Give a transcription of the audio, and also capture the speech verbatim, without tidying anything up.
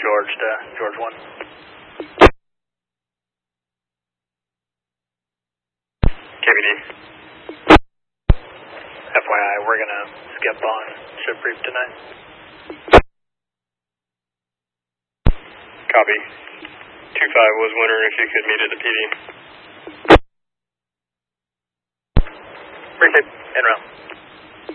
George to George one. K B D. F Y I, we're going to skip on ship brief tonight. Copy. two five was wondering if you could meet at the P D. Brief it, en route.